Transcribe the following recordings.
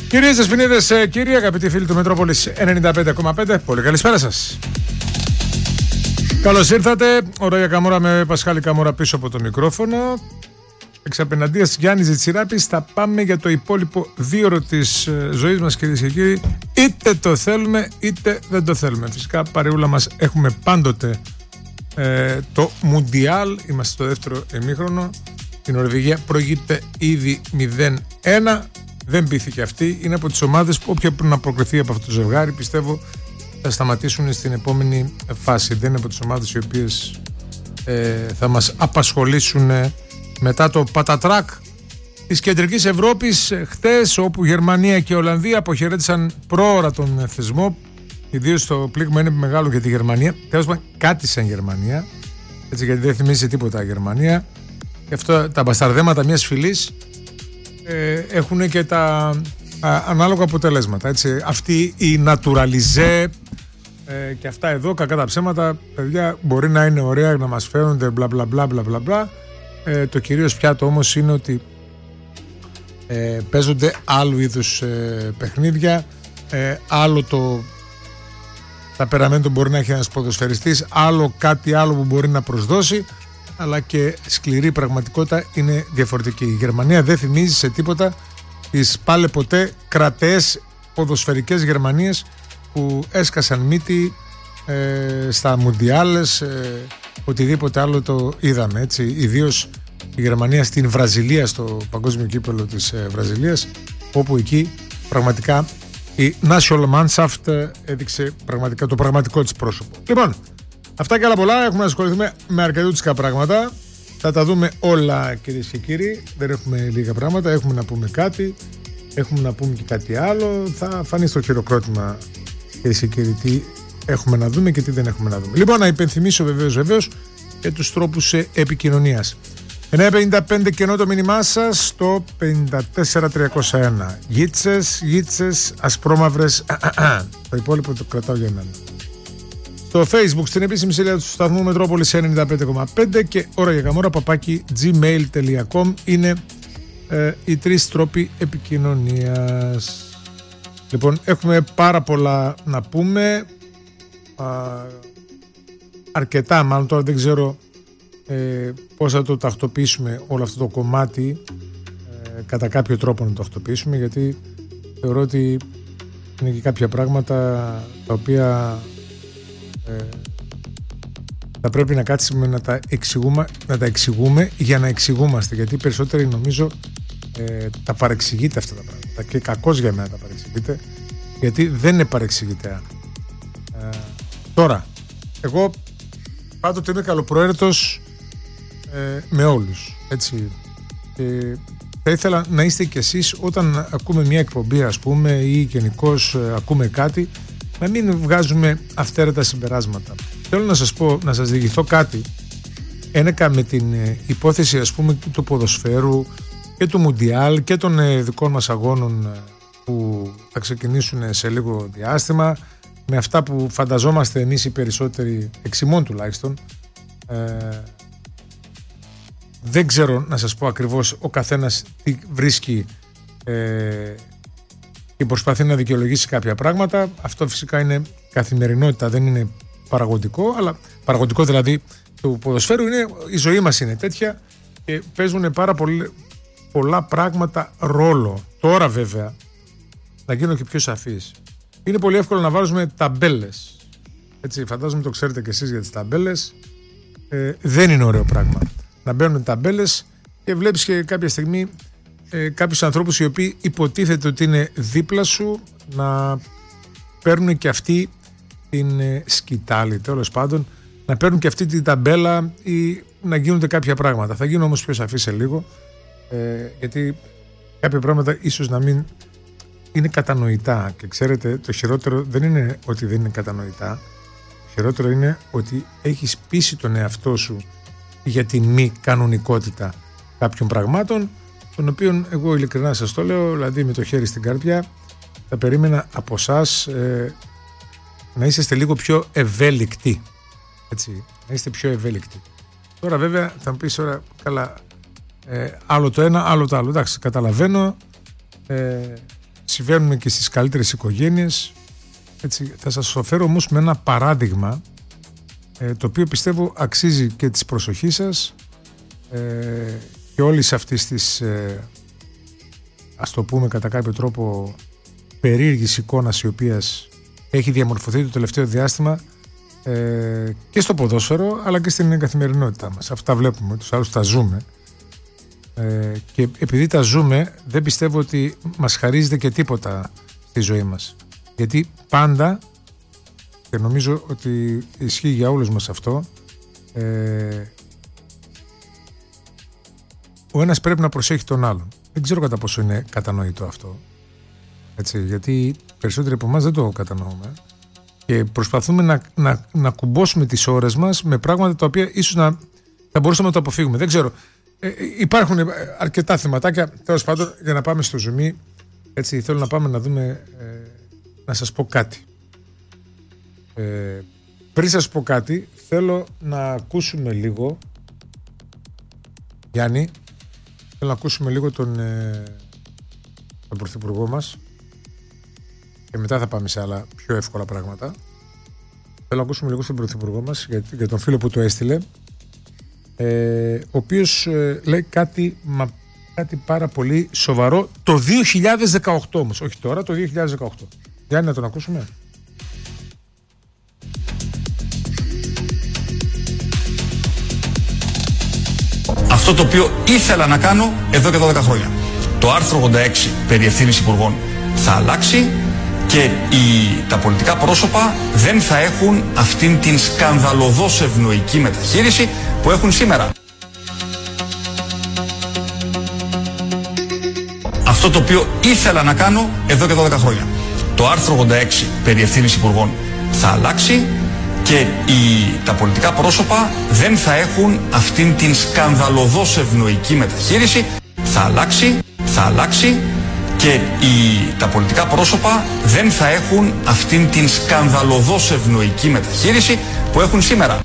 Κυρίες και σφινίδες, κύριοι, αγαπητοί φίλοι του Μετρόπολης 95,5, πολύ καλησπέρα σας. Καλώς ήρθατε. Ωραία Καμούρα με Πασχάλη Καμούρα πίσω από το μικρόφωνο. Εξ απεναντίας Γιάννης Ζητσιράπης. Θα πάμε για το υπόλοιπο 2ωρο της ζωής μας, κυρίες και κύριοι. Είτε το θέλουμε είτε δεν το θέλουμε. Φυσικά παρεούλα μας έχουμε πάντοτε το Μουντιάλ. Είμαστε στο δεύτερο ημίχρονο. Η Νορβηγία προηγείται ήδη 0-1. Δεν πείθηκε αυτή. Είναι από τις ομάδες που όποια πρέπει να προκριθεί από αυτό το ζευγάρι, πιστεύω θα σταματήσουν στην επόμενη φάση. Δεν είναι από τις ομάδες οι οποίες θα μας απασχολήσουν μετά το πατατράκ της Κεντρικής Ευρώπης χτες, όπου Γερμανία και Ολλανδία αποχαιρέτησαν πρόωρα τον θεσμό. Ιδίως το πλήγμα είναι μεγάλο για τη Γερμανία. Τέλος πάντων, κάτι σαν Γερμανία. Έτσι, γιατί δεν θυμίζει τίποτα η Γερμανία. Και αυτό τα μπασταρδέματα μιας φυλής έχουν και τα ανάλογα αποτελέσματα. Έτσι. Αυτή η naturalisé και αυτά εδώ, κακά τα ψέματα, παιδιά, μπορεί να είναι ωραία, να μας φαίνονται μπλα μπλα μπλα μπλα μπλα. Το κυρίως πιάτο όμως είναι ότι παίζονται άλλου είδους παιχνίδια, άλλο το ταπεραμέντο μπορεί να έχει ένας ποδοσφαιριστής, άλλο κάτι άλλο που μπορεί να προσδώσει, αλλά και σκληρή πραγματικότητα είναι διαφορετική. Η Γερμανία δεν θυμίζει σε τίποτα τις πάλε ποτέ κρατές ποδοσφαιρικές Γερμανίες που έσκασαν μύτη στα Μουντιάλες, οτιδήποτε άλλο το είδαμε, έτσι. Ιδίως η Γερμανία στην Βραζιλία, στο παγκόσμιο κύπελλο της Βραζιλίας, όπου εκεί πραγματικά η National Mannschaft έδειξε πραγματικά το πραγματικό της πρόσωπο. Λοιπόν, αυτά και άλλα πολλά. Έχουμε να ασχοληθούμε με αρκετούτσικα πράγματα. Θα τα δούμε όλα, κυρίες και κύριοι. Δεν έχουμε λίγα πράγματα. Έχουμε να πούμε κάτι. Έχουμε να πούμε και κάτι άλλο. Θα φανεί στο χειροκρότημα, κυρίες και κύριοι, τι έχουμε να δούμε και τι δεν έχουμε να δούμε. Λοιπόν, να υπενθυμίσω βεβαίως και τους τρόπους επικοινωνίας. 955 κενό το μήνυμά σας στο 54301. Γίτσες, ασπρόμαυρες. Το υπόλοιπο το κρατάω για μένα. Στο Facebook, στην επίσημη σελίδα του σταθμού Μετρόπολης 95,5 και ώρα για καμόρα @gmail.com είναι οι τρεις τρόποι επικοινωνίας. Λοιπόν, έχουμε πάρα πολλά να πούμε. Αρκετά, μάλλον τώρα δεν ξέρω πώς θα το τακτοποιήσουμε όλο αυτό το κομμάτι, κατά κάποιο τρόπο να το τακτοποιήσουμε, γιατί θεωρώ ότι είναι και κάποια πράγματα τα οποία θα πρέπει να κάτσουμε να τα εξηγούμε για να εξηγούμαστε, γιατί περισσότεροι νομίζω τα παρεξηγείτε αυτά τα πράγματα και κακώς για μένα τα παρεξηγείτε, γιατί δεν είναι παρεξηγητέα. Τώρα, εγώ πάντοτε είμαι καλοπροαίρετος με όλους, έτσι. Θα ήθελα να είστε κι εσείς όταν ακούμε μια εκπομπή, ας πούμε, ή γενικώς ακούμε κάτι, να μην βγάζουμε αυθαίρετα συμπεράσματα. Θέλω να σας πω, να σας διηγηθώ κάτι ένεκα με την υπόθεση, ας πούμε, του ποδοσφαίρου και του Μουντιάλ και των δικών μας αγώνων που θα ξεκινήσουν σε λίγο διάστημα, με αυτά που φανταζόμαστε εμείς οι περισσότεροι, εξημών τουλάχιστον. Δεν ξέρω να σας πω ακριβώς ο καθένας τι βρίσκει και προσπαθεί να δικαιολογήσει κάποια πράγματα. Αυτό φυσικά είναι καθημερινότητα, δεν είναι παραγωγικό, αλλά παραγωγικό δηλαδή του ποδοσφαίρου είναι, η ζωή μας είναι τέτοια και παίζουν πάρα πολλά πράγματα ρόλο. Τώρα βέβαια, να γίνω και πιο σαφής, είναι πολύ εύκολο να βάζουμε ταμπέλες. Έτσι, φαντάζομαι το ξέρετε κι εσείς για τις ταμπέλες. Δεν είναι ωραίο πράγμα να μπαίνουν ταμπέλες και βλέπεις και κάποια στιγμή κάποιους ανθρώπους οι οποίοι υποτίθεται ότι είναι δίπλα σου να παίρνουν και αυτοί την σκητάλη, τέλος πάντων, να παίρνουν και αυτή την ταμπέλα ή να γίνονται κάποια πράγματα. Θα γίνω όμως πιο σαφή σε λίγο, γιατί κάποια πράγματα ίσως να μην είναι κατανοητά, και ξέρετε το χειρότερο δεν είναι ότι δεν είναι κατανοητά, το χειρότερο είναι ότι έχεις πείσει τον εαυτό σου για τη μη κανονικότητα κάποιων πραγμάτων, των οποίων εγώ ειλικρινά σας το λέω, δηλαδή με το χέρι στην καρδιά, θα περίμενα από εσάς να είσαστε λίγο πιο ευέλικτοι, έτσι, να είστε πιο ευέλικτοι. Τώρα βέβαια θα μου πεις ώρα, καλά, άλλο το ένα, άλλο το άλλο, εντάξει, καταλαβαίνω, συμβαίνουν και στις καλύτερες οικογένειες. Έτσι, θα σας το φέρω όμως με ένα παράδειγμα το οποίο πιστεύω αξίζει και της προσοχής σας και όλης αυτής της ας το πούμε κατά κάποιο τρόπο περίεργης εικόνας η οποία έχει διαμορφωθεί το τελευταίο διάστημα και στο ποδόσφαιρο αλλά και στην καθημερινότητά μας. Αυτά βλέπουμε, τους άλλους τα ζούμε και επειδή τα ζούμε δεν πιστεύω ότι μας χαρίζεται και τίποτα στη ζωή μας, γιατί πάντα, και νομίζω ότι ισχύει για όλους μας αυτό, ο ένας πρέπει να προσέχει τον άλλον. Δεν ξέρω κατά πόσο είναι κατανοητό αυτό, έτσι, γιατί περισσότεροι από εμάς δεν το κατανοούμε και προσπαθούμε να κουμπώσουμε τις ώρες μας με πράγματα τα οποία ίσως θα μπορούσαμε να το αποφύγουμε. Δεν ξέρω. Υπάρχουν αρκετά θεματάκια, τέλος πάντων, για να πάμε στο zoom. Έτσι, θέλω να πάμε να δούμε, να σας πω κάτι. Πριν σας πω κάτι, θέλω να ακούσουμε λίγο, Γιάννη, θέλω να ακούσουμε λίγο τον πρωθυπουργό μας και μετά θα πάμε σε άλλα πιο εύκολα πράγματα. Θέλω να ακούσουμε λίγο τον πρωθυπουργό μας για τον φίλο που το έστειλε, ο οποίος λέει κάτι πάρα πολύ σοβαρό το 2018 όμως, όχι τώρα, το 2018. Γιάννη, να τον ακούσουμε. Αυτό το οποίο ήθελα να κάνω εδώ και 12 χρόνια. Το άρθρο 86 περί ευθύνης υπουργών θα αλλάξει και τα πολιτικά πρόσωπα δεν θα έχουν αυτήν την σκανδαλωδώς ευνοϊκή μεταχείριση που έχουν σήμερα. Αυτό το οποίο ήθελα να κάνω εδώ και 12 χρόνια. Το άρθρο 86 περί ευθύνης υπουργών θα αλλάξει και τα πολιτικά πρόσωπα δεν θα έχουν αυτήν την σκανδαλωδώς ευνοϊκή μεταχείριση. Θα αλλάξει και τα πολιτικά πρόσωπα δεν θα έχουν αυτήν την σκανδαλωδώς ευνοϊκή μεταχείριση που έχουν σήμερα.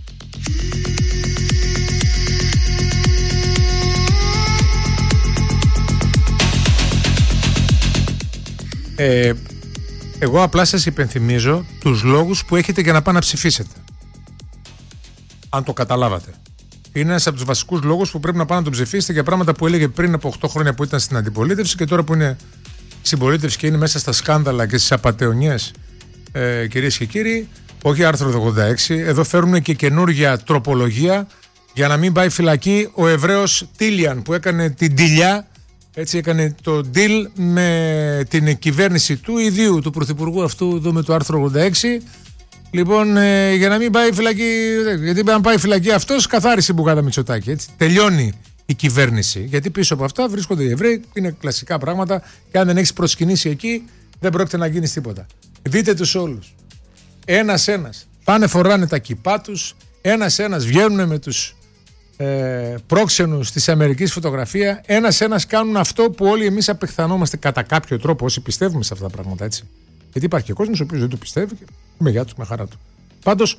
Εγώ απλά σας υπενθυμίζω τους λόγους που έχετε για να πάτε να ψηφίσετε. Αν το καταλάβατε. Είναι ένας από τους βασικούς λόγους που πρέπει να πάτε να τον ψηφίσετε για πράγματα που έλεγε πριν από 8 χρόνια που ήταν στην αντιπολίτευση και τώρα που είναι συμπολίτευση και είναι μέσα στα σκάνδαλα και στις απατεωνιές, κυρίες και κύριοι. Όχι άρθρο 86. Εδώ φέρνουν και καινούργια τροπολογία για να μην πάει φυλακή ο Εβραίος Τίλιαν που έκανε την τηλιά. Έτσι έκανε το deal με την κυβέρνηση του ιδίου του πρωθυπουργού αυτού εδώ με το άρθρο 86. Λοιπόν, για να μην πάει φυλακή, γιατί αν πάει φυλακή αυτός, καθάρισε η μπουγάδα Μητσοτάκη. Έτσι. Τελειώνει η κυβέρνηση. Γιατί πίσω από αυτά βρίσκονται οι Εβραίοι, είναι κλασικά πράγματα και αν δεν έχεις προσκυνήσει εκεί, δεν πρόκειται να γίνεις τίποτα. Δείτε τους όλους. Ένας-ένας. Πάνε, φοράνε τα κιπά τους, ένας-ένας βγαίνουν με τους πρόξενους της Αμερικής φωτογραφία, ένας-ένας κάνουν αυτό που όλοι εμείς απεχθανόμαστε κατά κάποιο τρόπο όσοι πιστεύουμε σε αυτά τα πράγματα, έτσι. Γιατί υπάρχει και κόσμος ο οποίος δεν το πιστεύει και με γεια του, με χαρά του. Πάντως,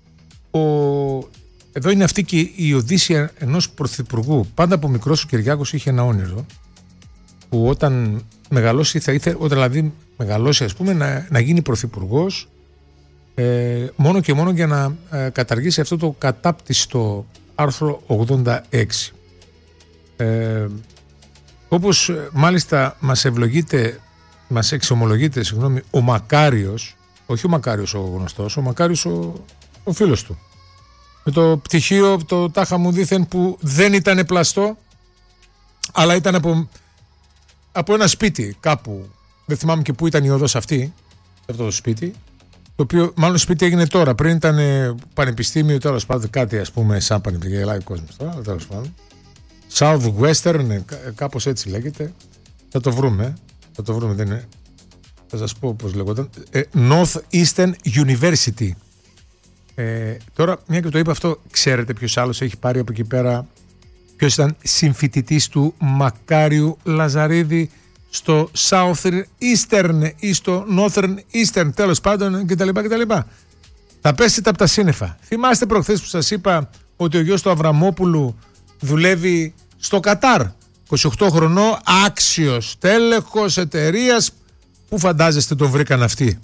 εδώ είναι αυτή και η οδύσσια ενός πρωθυπουργού. Πάντα από μικρός ο Κυριάκος είχε ένα όνειρο που όταν μεγαλώσει θα ήθελε, όταν δηλαδή μεγαλώσει ας πούμε να γίνει πρωθυπουργός μόνο και μόνο για να καταργήσει αυτό το κατάπτυστο άρθρο 86. Όπως μάλιστα μας εξομολογείται ο Μακάριος, όχι ο Μακάριος ο γνωστός, ο Μακάριος ο φίλος του, με το πτυχίο το τάχα μου δήθεν που δεν ήταν πλαστό αλλά ήταν από ένα σπίτι κάπου, δεν θυμάμαι και πού ήταν η οδός αυτή, αυτό το σπίτι, το οποίο μάλλον σπίτι έγινε τώρα, πριν ήταν πανεπιστήμιο, τέλος πάντων κάτι ας πούμε σαν πανεπιστήμιο, γελάει ο κόσμος τώρα, τέλος πάντων. Southwestern, κάπως έτσι λέγεται, θα το βρούμε, δεν είναι, θα σας πω πώς λεγόταν, Northeastern University. Τώρα, μια και το είπα αυτό, ξέρετε ποιος άλλος έχει πάρει από εκεί πέρα, ποιος ήταν συμφοιτητής του Μακάριου Λαζαρίδη στο Southeastern ή στο Northern Eastern, τέλος πάντων κτλ. Θα πέσετε από τα σύννεφα. Θυμάστε προχθές που σας είπα ότι ο γιος του Αβραμόπουλου δουλεύει στο Κατάρ 28 χρονών, άξιος τέλεχος εταιρείας. Πού φαντάζεστε τον βρήκαν αυτοί?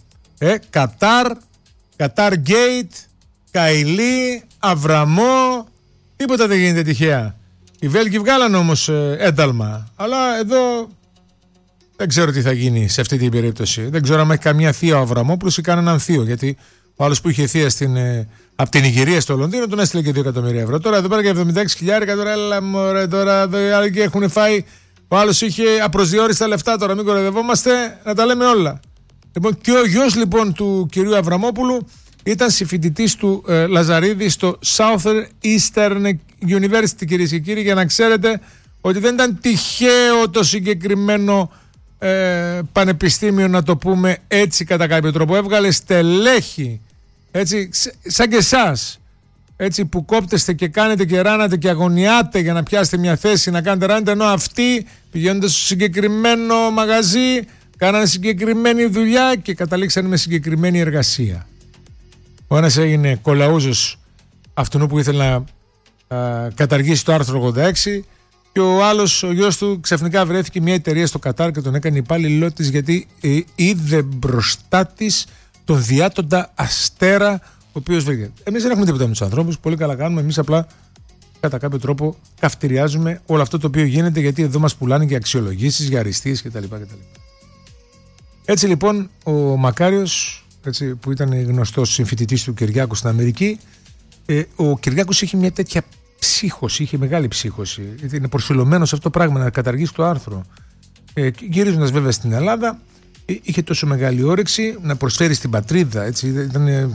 Κατάρ Γκέιτ, Καηλή, Αβραμό, τίποτα δεν γίνεται τυχαία. Οι Βέλγοι βγάλαν όμως ένταλμα, αλλά εδώ δεν ξέρω τι θα γίνει σε αυτή την περίπτωση. Δεν ξέρω αν έχει καμία θεία ο Αβραμόπουλος ή κανέναν θείο, γιατί ο άλλος που είχε θεία από την Ιγυρία στο Λονδίνο τον έστειλε και 2 εκατομμύρια ευρώ. Τώρα εδώ πέρα για 76.000, τώρα έλα μωρέ, τώρα και έχουν φάει. Ο άλλος είχε απροσδιόριστα λεφτά, τώρα μην κοροϊδευόμαστε, να τα λέμε όλα. Λοιπόν, και ο γιος λοιπόν του κυρίου Αβραμόπουλου ήταν συμφοιτητής του Λαζαρίδη στο Southeastern University, κυρίες και κύριοι, για να ξέρετε ότι δεν ήταν τυχαίο το συγκεκριμένο πανεπιστήμιο, να το πούμε έτσι κατά κάποιο τρόπο. Έβγαλε στελέχη, έτσι, σαν και εσάς, έτσι, που κόπτεστε και κάνετε και ράνατε και αγωνιάτε για να πιάσετε μια θέση να κάνετε ράνετε, ενώ αυτοί πηγαίνοντα στο συγκεκριμένο μαγαζί κάνανε συγκεκριμένη δουλειά και καταλήξανε με συγκεκριμένη εργασία. Ο ένας έγινε κολαούζος αυτού που ήθελε να καταργήσει το άρθρο 86, και ο άλλος, ο γιος του, ξαφνικά βρέθηκε μια εταιρεία στο Κατάρ και τον έκανε υπάλληλό της, γιατί είδε μπροστά της τον διάτοντα αστέρα ο οποίος βρήκε. Εμείς δεν έχουμε τίποτα με τους ανθρώπους, πολύ καλά κάνουμε. Εμείς απλά κατά κάποιο τρόπο καυτηριάζουμε όλο αυτό το οποίο γίνεται, γιατί εδώ μας πουλάνε για αξιολογήσεις, για αριστείες κτλ. Έτσι λοιπόν ο Μακάριος, έτσι, που ήταν γνωστός συμφοιτητής του Κυριάκου στην Αμερική, ο Κυριάκος είχε μια τέτοια ψύχωση, είχε μεγάλη ψύχωση. Είναι προσιλωμένο σε αυτό το πράγμα, να καταργήσει το άρθρο. Γυρίζοντας βέβαια στην Ελλάδα, είχε τόσο μεγάλη όρεξη να προσφέρει στην πατρίδα. Έτσι, ήταν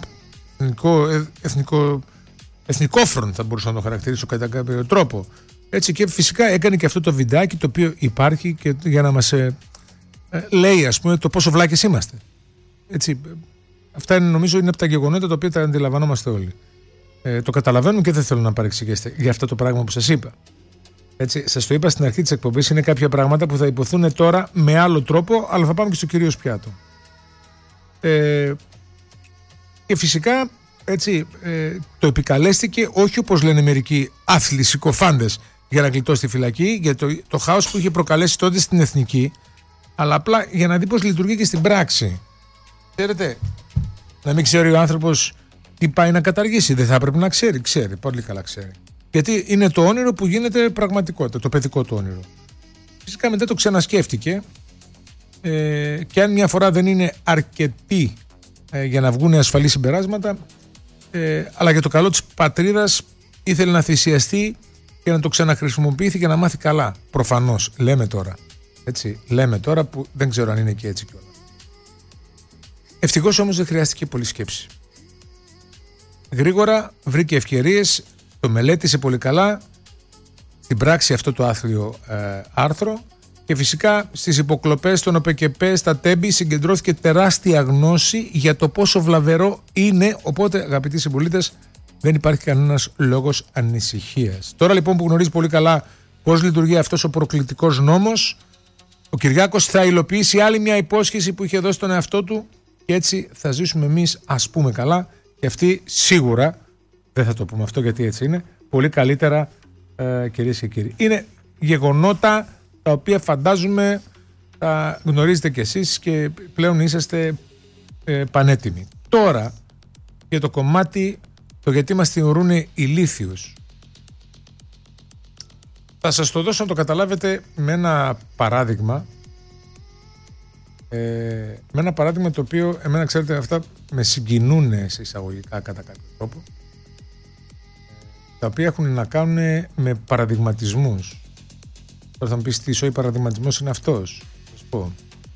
εθνικόφρον, θα μπορούσα να το χαρακτηρίσω κατά κάποιο τρόπο. Έτσι, και φυσικά έκανε και αυτό το βιντεάκι το οποίο υπάρχει και για να μας λέει, ας πούμε, το πόσο βλάκες είμαστε. Έτσι, αυτά νομίζω είναι από τα γεγονότα τα οποία τα αντιλαμβανόμαστε όλοι. Το καταλαβαίνουμε και δεν θέλω να παρεξηγήσετε για αυτό το πράγμα που σας είπα. Έτσι, σας το είπα στην αρχή της εκπομπής, είναι κάποια πράγματα που θα υποθούν τώρα με άλλο τρόπο, αλλά θα πάμε και στο κυρίως πιάτο. Και φυσικά, έτσι, το επικαλέστηκε, όχι όπως λένε μερικοί άθλοι συκοφάντες για να γλιτώσει τη φυλακή, για το χάος που είχε προκαλέσει τότε στην Εθνική, αλλά απλά για να δει πώς λειτουργεί και στην πράξη. Ξέρετε, να μην ξέρει ο άνθρωπος τι πάει να καταργήσει, δεν θα έπρεπε να ξέρει. Ξέρει, πολύ καλά ξέρει. Γιατί είναι το όνειρο που γίνεται πραγματικότητα, το παιδικό του όνειρο. Φυσικά μετά το ξανασκέφτηκε, και αν μια φορά δεν είναι αρκετή για να βγουν ασφαλή συμπεράσματα, αλλά για το καλό της πατρίδας ήθελε να θυσιαστεί και να το ξαναχρησιμοποιήσει και να μάθει καλά. Προφανώς, λέμε τώρα. Έτσι, λέμε τώρα που δεν ξέρω αν είναι και έτσι κιόλας. Ευτυχώς όμως δεν χρειάστηκε πολύ σκέψη. Γρήγορα βρήκε ευκαιρίες, το μελέτησε πολύ καλά, στην πράξη αυτό το άθλιο άρθρο, και φυσικά στις υποκλοπές των ΟΠΕΚΕΠΕ στα τέμπη συγκεντρώθηκε τεράστια γνώση για το πόσο βλαβερό είναι, οπότε αγαπητοί συμπολίτες δεν υπάρχει κανένας λόγος ανησυχίας. Τώρα λοιπόν που γνωρίζει πολύ καλά πώς λειτουργεί αυτός ο προκλητικός νόμος, ο Κυριάκος θα υλοποιήσει άλλη μια υπόσχεση που είχε δώσει στον εαυτό του, και έτσι θα ζήσουμε εμείς, ας πούμε, καλά, και αυτοί σίγουρα, δεν θα το πούμε αυτό γιατί έτσι είναι, πολύ καλύτερα, κυρίες και κύριοι. Είναι γεγονότα τα οποία φαντάζομαι τα γνωρίζετε κι εσείς και πλέον είσαστε πανέτοιμοι. Τώρα για το κομμάτι, το γιατί μας θεωρούν ηλίθιους, θα σας το δώσω να το καταλάβετε με ένα παράδειγμα, με ένα παράδειγμα το οποίο εμένα, ξέρετε, αυτά με συγκινούν σε εισαγωγικά κατά κάποιο τρόπο, τα οποία έχουν να κάνουν με παραδειγματισμούς. Τώρα θα μου πεις τι σοϊ παραδειγματισμός είναι αυτός. Θα σου πω.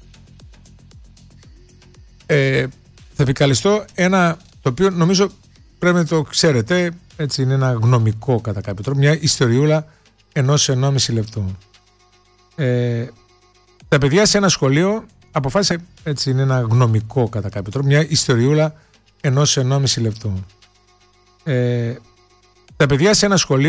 Θα επικαλεστώ ένα το οποίο νομίζω πρέπει να το ξέρετε, έτσι, είναι ένα γνωμικό κατά κάποιο τρόπο, μια ιστοριούλα 1,5 λεπτού. Τα παιδιά σε ένα σχολείο αποφάσισε, έτσι, είναι ένα γνωμικό κατά κάποιο τρόπο, μια ιστοριούλα 1,5 λεπτού. Τα παιδιά σε ένα σχολείο